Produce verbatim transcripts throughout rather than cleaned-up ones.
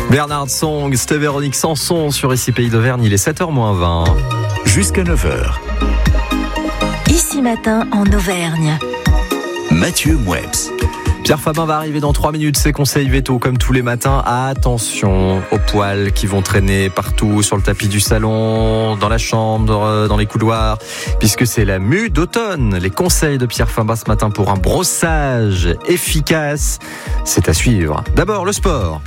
Bernard Song, c'était Véronique Sanson sur Ici Pays d'Auvergne, il est sept heures moins vingt. Jusqu'à neuf heures. Ici matin en Auvergne. Mathieu Mouebs. Pierre Fabin va arriver dans trois minutes, ses conseils veto comme tous les matins. Attention aux poils qui vont traîner partout sur le tapis du salon, dans la chambre, dans les couloirs, puisque c'est la mue d'automne. Les conseils de Pierre Fabin ce matin pour un brossage efficace, c'est à suivre. D'abord le sport.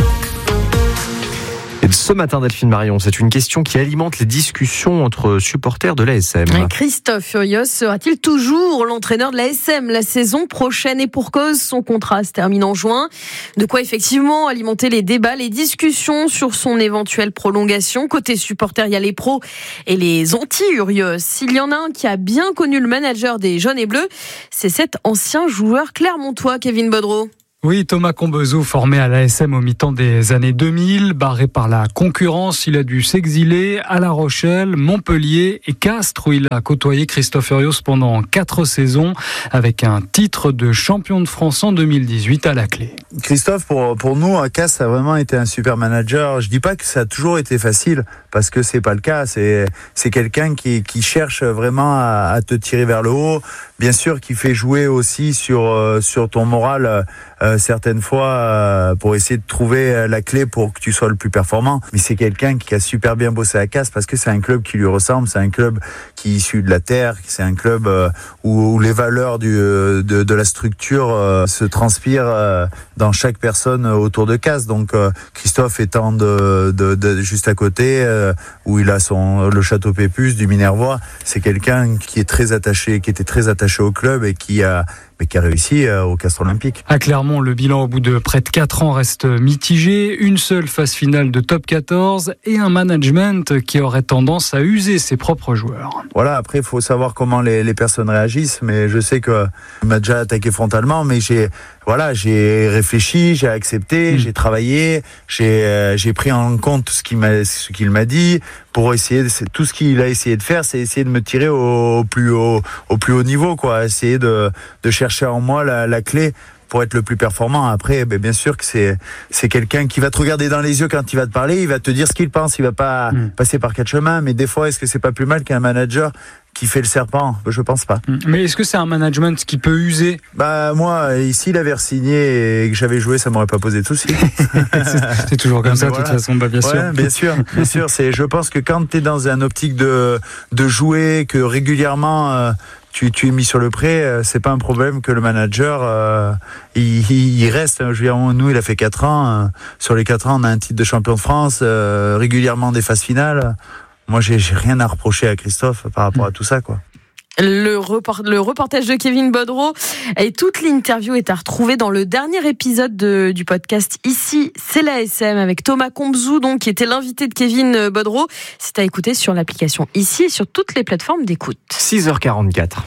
Et ce matin, Delphine Marion, c'est une question qui alimente les discussions entre supporters de l'A S M. Christophe Furios sera-t-il toujours l'entraîneur de l'A S M la saison prochaine? Et pour cause, son contrat se termine en juin. De quoi effectivement alimenter les débats, les discussions sur son éventuelle prolongation. Côté supporters, il y a les pros et les anti-Urios. S'il y en a un qui a bien connu le manager des jaunes et bleus, c'est cet ancien joueur clermontois, Kevin Bodro. Oui, Thomas Combezeau, formé à l'A S M au mi-temps des années deux mille, barré par la concurrence, il a dû s'exiler à La Rochelle, Montpellier et Castres, où il a côtoyé Christophe Furios pendant quatre saisons, avec un titre de champion de France en deux mille dix-huit à la clé. Christophe, pour, pour nous, à Castres, a vraiment été un super manager. Je dis pas que ça a toujours été facile, parce que c'est pas le cas. C'est, c'est quelqu'un qui, qui cherche vraiment à, à te tirer vers le haut. Bien sûr, qui fait jouer aussi sur, euh, sur ton moral, euh, certaines fois, euh, pour essayer de trouver la clé pour que tu sois le plus performant. Mais c'est quelqu'un qui a super bien bossé à Castres, parce que c'est un club qui lui ressemble, c'est un club qui est issu de la terre, c'est un club euh, où, où les valeurs du, de, de la structure euh, se transpirent euh, dans chaque personne autour de Castres. Donc euh, Christophe étant de, de, de juste à côté, euh, où il a son le château Pépus du Minervois, c'est quelqu'un qui est très attaché, qui était très attaché au club et qui a mais qui a réussi au Castres Olympique. À Clermont, le bilan au bout de près de quatre ans reste mitigé. Une seule phase finale de top quatorze et un management qui aurait tendance à user ses propres joueurs. Voilà, après, il faut savoir comment les, les personnes réagissent, mais je sais qu'il m'a déjà attaqué frontalement, mais j'ai, voilà, j'ai réfléchi, j'ai accepté, mmh. j'ai travaillé, j'ai, euh, j'ai pris en compte ce qu'il m'a, ce qu'il m'a dit, pour essayer, c'est, tout ce qu'il a essayé de faire, c'est essayer de me tirer au, au plus haut, au plus haut niveau, quoi, essayer de, de chercher en moi la, la clé pour être le plus performant. Après, ben bien sûr que c'est c'est quelqu'un qui va te regarder dans les yeux quand il va te parler, il va te dire ce qu'il pense, il va pas mmh. passer par quatre chemins. Mais des fois, est-ce que c'est pas plus mal qu'un manager qui fait le serpent? Je pense pas. Mais est-ce que c'est un management qui peut user? Bah moi, ici, il avait signé et que j'avais joué, ça m'aurait pas posé de soucis. c'est, c'est toujours comme ça, de voilà. toute façon, bah bien sûr. Ouais, bien sûr, bien sûr. C'est, je pense que quand t'es dans un optique de de jouer, que régulièrement euh, Tu, tu es mis sur le prêt, c'est pas un problème que le manager euh, il, il reste. Je veux dire, nous, il a fait quatre ans. Euh, sur les quatre ans, on a un titre de champion de France, euh, régulièrement des phases finales. Moi, j'ai, j'ai rien à reprocher à Christophe par rapport à tout ça, quoi. Le, report, le reportage de Kevin Bodro et toute l'interview est à retrouver dans le dernier épisode de, du podcast Ici, c'est l'A S M avec Thomas Combezeau, donc, qui était l'invité de Kevin Bodro. C'est à écouter sur l'application Ici et sur toutes les plateformes d'écoute. six heures quarante-quatre.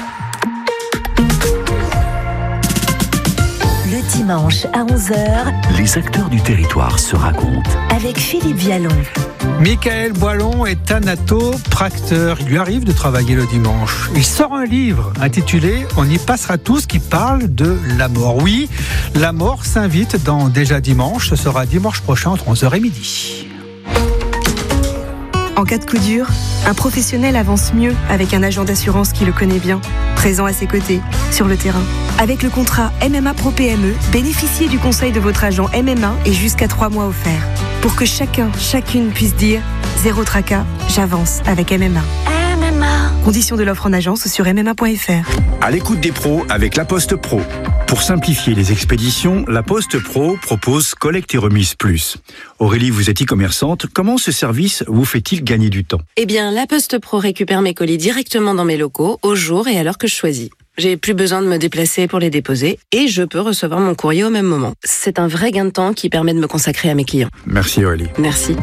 Le dimanche à onze heures, les acteurs du territoire se racontent avec Philippe Vialon. Michael Boilon est thanatopracteur. Il lui arrive de travailler le dimanche. Il sort un livre intitulé « On y passera tous » qui parle de la mort. Oui, la mort s'invite dans Déjà Dimanche. Ce sera dimanche prochain entre onze heures et midi. En cas de coup dur, un professionnel avance mieux avec un agent d'assurance qui le connaît bien, présent à ses côtés, sur le terrain. Avec le contrat M M A Pro P M E, bénéficiez du conseil de votre agent M M A et jusqu'à trois mois offerts. Pour que chacun, chacune puisse dire « Zéro tracas, j'avance avec M M A ». M M A. Conditions de l'offre en agence sur m m a point f r. À l'écoute des pros avec La Poste Pro. Pour simplifier les expéditions, La Poste Pro propose Collecte et Remise Plus. Aurélie, vous êtes e-commerçante. Comment ce service vous fait-il gagner du temps? Eh bien, La Poste Pro récupère mes colis directement dans mes locaux, au jour et à l'heure que je choisis. J'ai plus besoin de me déplacer pour les déposer et je peux recevoir mon courrier au même moment. C'est un vrai gain de temps qui permet de me consacrer à mes clients. Merci Aurélie. Merci.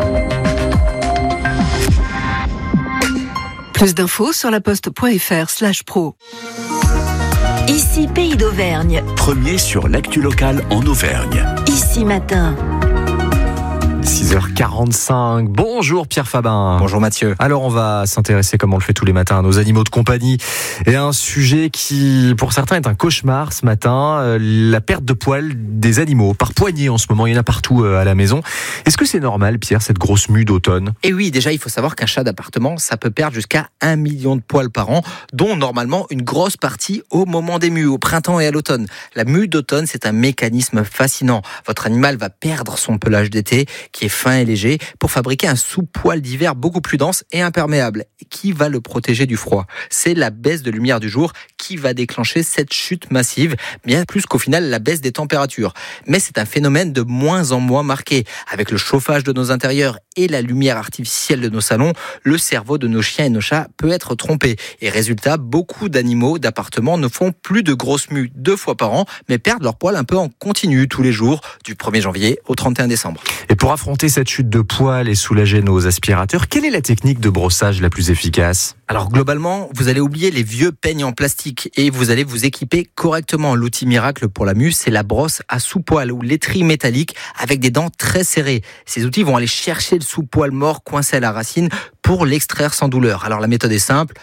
Plus d'infos sur laposte.fr slash pro. Ici Pays d'Auvergne. Premier sur l'actu locale en Auvergne. Ici matin. six heures quarante-cinq. Bonjour Pierre Fabin. Bonjour Mathieu. Alors on va s'intéresser, comme on le fait tous les matins, à nos animaux de compagnie. Et un sujet qui, pour certains, est un cauchemar ce matin, euh, la perte de poils des animaux. Par poignée en ce moment, il y en a partout euh, à la maison. Est-ce que c'est normal, Pierre, cette grosse mue d'automne ? Et oui, déjà il faut savoir qu'un chat d'appartement, ça peut perdre jusqu'à un million de poils par an, dont normalement une grosse partie au moment des mues, au printemps et à l'automne. La mue d'automne, c'est un mécanisme fascinant. Votre animal va perdre son pelage d'été, qui est fin et léger, pour fabriquer un sous-poil d'hiver beaucoup plus dense et imperméable, qui va le protéger du froid. C'est la baisse de lumière du jour qui va déclencher cette chute massive, bien plus qu'au final la baisse des températures. Mais c'est un phénomène de moins en moins marqué. Avec le chauffage de nos intérieurs et la lumière artificielle de nos salons, le cerveau de nos chiens et nos chats peut être trompé. Et résultat, beaucoup d'animaux d'appartement ne font plus de grosses mues deux fois par an, mais perdent leur poil un peu en continu tous les jours, du premier janvier au trente et un décembre. Et pour affronter cette chute de poils et soulager nos aspirateurs, quelle est la technique de brossage la plus efficace ? Alors globalement, vous allez oublier les vieux peignes en plastique et vous allez vous équiper correctement. L'outil miracle pour la mue, c'est la brosse à sous-poil ou l'étrie métallique avec des dents très serrées. Ces outils vont aller chercher le sous-poil mort coincé à la racine pour l'extraire sans douleur. Alors la méthode est simple,